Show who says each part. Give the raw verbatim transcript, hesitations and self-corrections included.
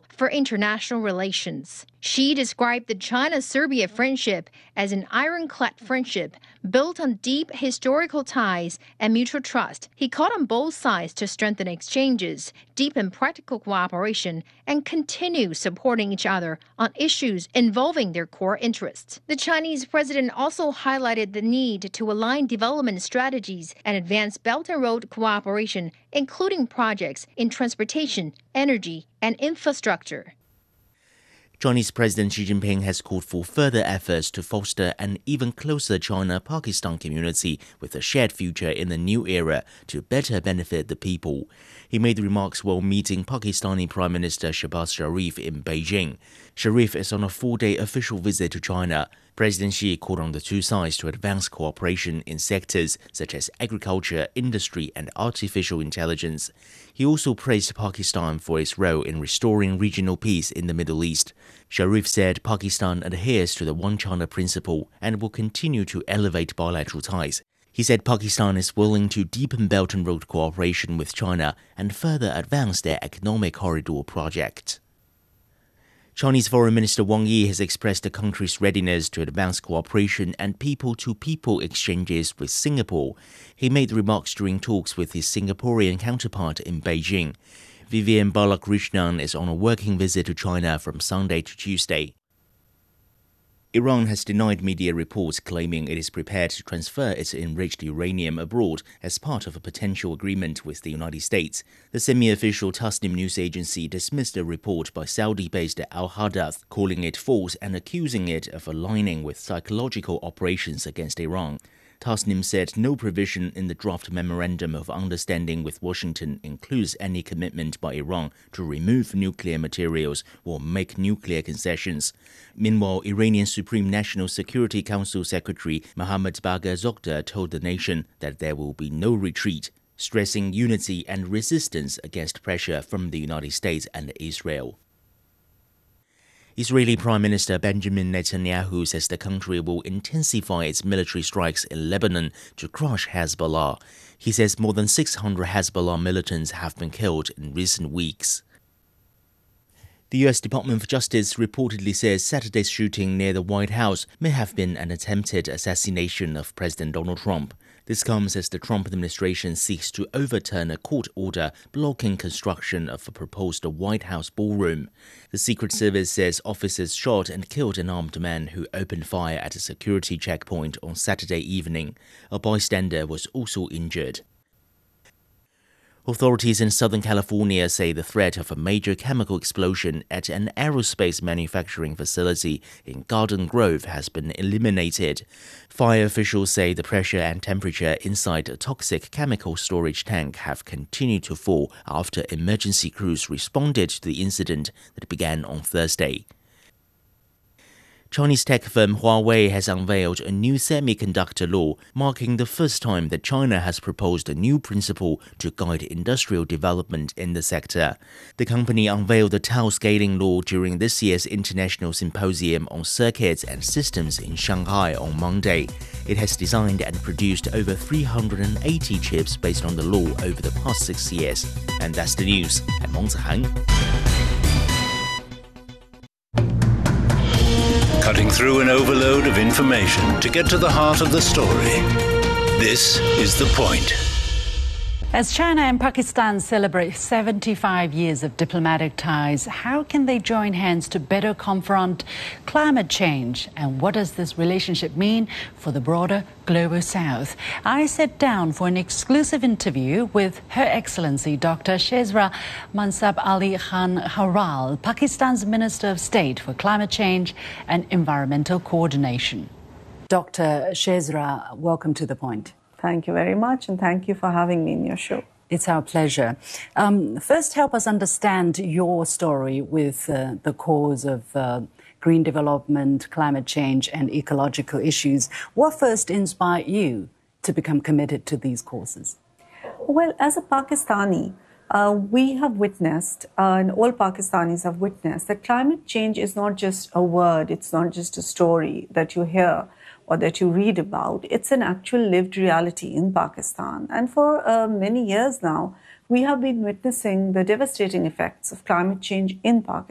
Speaker 1: model for international relations. Xi described the China-Serbia friendship as an ironclad friendship built on deep historical ties and mutual trust. He called on both sides to strengthen exchanges, deepen practical cooperation, and continue supporting each other on issues involving their core interests. The Chinese president also highlighted the need to align development strategies and advance Belt and Road cooperation, including projects in transportation, energy, and infrastructure.
Speaker 2: Chinese President Xi Jinping has called for further efforts to foster an even closer China-Pakistan community with a shared future in the new era to better benefit the people. He made the remarks while meeting Pakistani Prime Minister Shehbaz Sharif in Beijing. Sharif is on a four-day official visit to China. President Xi called on the two sides to advance cooperation in sectors such as agriculture, industry, and artificial intelligence. He also praised Pakistan for its role in restoring regional peace in the Middle East. Sharif said Pakistan adheres to the One China principle and will continue to elevate bilateral ties. He said Pakistan is willing to deepen Belt and Road cooperation with China and further advance their economic corridor project. Chinese Foreign Minister Wang Yi has expressed the country's readiness to advance cooperation and people-to-people exchanges with Singapore. He made the remarks during talks with his Singaporean counterpart in Beijing. Vivian Balakrishnan is on a working visit to China from Sunday to Tuesday. Iran has denied media reports claiming it is prepared to transfer its enriched uranium abroad as part of a potential agreement with the United States. The semi-official Tasnim news agency dismissed a report by Saudi-based Al-Hadath, calling it false and accusing it of aligning with psychological operations against Iran. Tasnim said no provision in the draft Memorandum of Understanding with Washington includes any commitment by Iran to remove nuclear materials or make nuclear concessions. Meanwhile, Iranian Supreme National Security Council Secretary Mohammad Bagher Zoghdar told the nation that there will be no retreat, stressing unity and resistance against pressure from the United States and Israel. Israeli Prime Minister Benjamin Netanyahu says the country will intensify its military strikes in Lebanon to crush Hezbollah. He says more than six hundred Hezbollah militants have been killed in recent weeks. The U S Department of Justice reportedly says Saturday's shooting near the White House may have been an attempted assassination of President Donald Trump. This comes as the Trump administration seeks to overturn a court order blocking construction of a proposed White House ballroom. The Secret Service says officers shot and killed an armed man who opened fire at a security checkpoint on Saturday evening. A bystander was also injured. Authorities in Southern California say the threat of a major chemical explosion at an aerospace manufacturing facility in Garden Grove has been eliminated. Fire officials say the pressure and temperature inside a toxic chemical storage tank have continued to fall after emergency crews responded to the incident that began on Thursday. Chinese tech firm Huawei has unveiled a new semiconductor law, marking the first time that China has proposed a new principle to guide industrial development in the sector. The company unveiled the Tau scaling law during this year's International Symposium on Circuits and Systems in Shanghai on Monday. It has designed and produced over three hundred eighty chips based on the law over the past six years. And that's the news. I'm Meng Zihan.
Speaker 3: Cutting through an overload of information to get to the heart of the story. This is The Point.
Speaker 4: As China and Pakistan celebrate seventy-five years of diplomatic ties, how can they join hands to better confront climate change? And what does this relationship mean for the broader global south? I sat down for an exclusive interview with Her Excellency Doctor Shehzad Mansab Ali Khan Haral, Pakistan's Minister of State for Climate Change and Environmental Coordination. Doctor Shehzad, welcome to The Point.
Speaker 5: Thank you very much, and thank you for having me in your show.
Speaker 4: It's our pleasure. Um, first, help us understand your story with uh, the cause of uh, green development, climate change, and ecological issues. What first inspired you to become committed to these causes?
Speaker 5: Well, as a Pakistani, uh, we have witnessed, uh, and all Pakistanis have witnessed, that climate change is not just a word, it's not just a story that you hear or that you read about. It's an actual lived reality in Pakistan. And for uh, many years now, we have been witnessing the devastating effects of climate change in Pakistan.